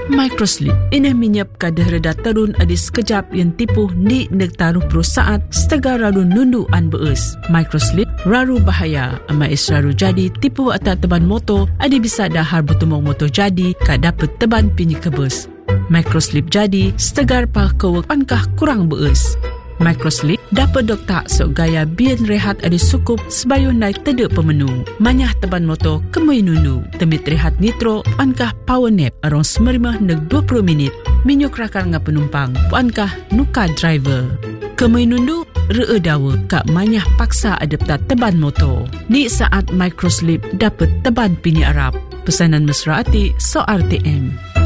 Microslip ini menyap kadar reda terun adi sekejap yang tipuh ni negtaruh perusahaan setega raru nundu an beus. Microslip raru bahaya ama raru jadi tipuh atas teban motor adi bisa dahar bertumong motor jadi ka dapat teban pinyi kebus. Microslip jadi setegar pah kewek pankah kurang beus. Microslip dapat doktak sok gaya bian rehat ada sukup sebayun naik tedek pemenu. Manyah teban motor kemui nundu. Temit rehat nitro puankah power nap arong 15-20 minit. Minyuk rakar nga penumpang puankah nuka driver. Kemui nundu ree dawa kak manyah paksa adapta teban motor. Ni saat Microslip dapat teban pini Arab. Pesanan mesra ati so RTM.